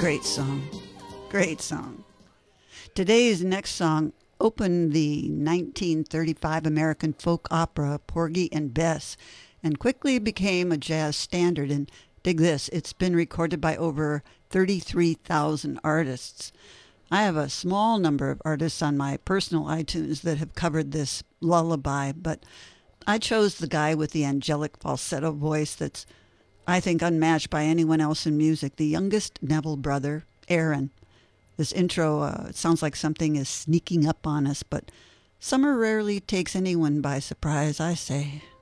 Great song. Great song. Today's next song opened the 1935 American folk opera Porgy and Bess and quickly became a jazz standard. And dig this, it's been recorded by over 33,000 artists. I have a small number of artists on my personal iTunes that have covered this lullaby, but I chose the guy with the angelic falsetto voice that's, I think, unmatched by anyone else in music, the youngest Neville brother, Aaron. This intro, it sounds like something is sneaking up on us, but summer rarely takes anyone by surprise, I say.